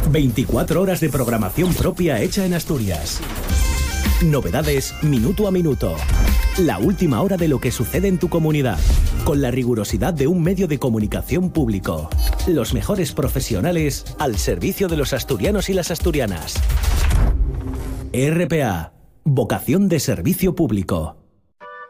24 horas de programación propia hecha en Asturias. Novedades minuto a minuto. La última hora de lo que sucede en tu comunidad, con la rigurosidad de un medio de comunicación público. Los mejores profesionales al servicio de los asturianos y las asturianas. RPA, vocación de servicio público.